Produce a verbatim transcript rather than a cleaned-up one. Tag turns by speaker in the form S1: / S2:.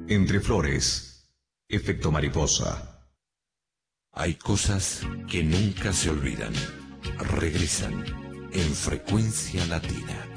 S1: Entre flores, efecto mariposa.
S2: Hay cosas que nunca se olvidan. Regresan en Frecuencia Latina.